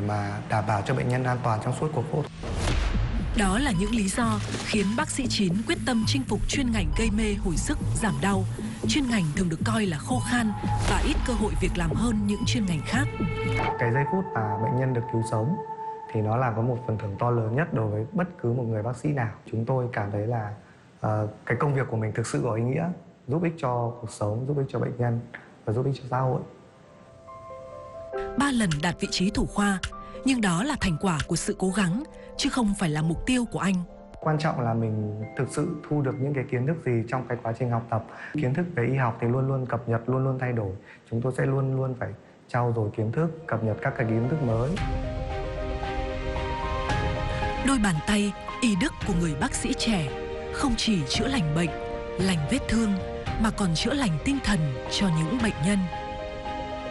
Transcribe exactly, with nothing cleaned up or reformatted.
mà đảm bảo cho bệnh nhân an toàn trong suốt cuộc phẫu thuật. Đó là những lý do khiến bác sĩ Chín quyết tâm chinh phục chuyên ngành gây mê hồi sức giảm đau. Chuyên ngành thường được coi là khô khan và ít cơ hội việc làm hơn những chuyên ngành khác. Cái giây phút mà bệnh nhân được cứu sống thì nó là có một phần thưởng to lớn nhất đối với bất cứ một người bác sĩ nào. Chúng tôi cảm thấy là uh, cái công việc của mình thực sự có ý nghĩa, giúp ích cho cuộc sống, giúp ích cho bệnh nhân và giúp ích cho xã hội. Ba lần đạt vị trí thủ khoa, nhưng đó là thành quả của sự cố gắng, chứ không phải là mục tiêu của anh. Quan trọng là mình thực sự thu được những cái kiến thức gì trong cái quá trình học tập. Kiến thức về y học thì luôn luôn cập nhật, luôn luôn thay đổi. Chúng tôi sẽ luôn luôn phải trau dồi kiến thức, cập nhật các cái kiến thức mới. Đôi bàn tay, y đức của người bác sĩ trẻ không chỉ chữa lành bệnh, lành vết thương, mà còn chữa lành tinh thần cho những bệnh nhân.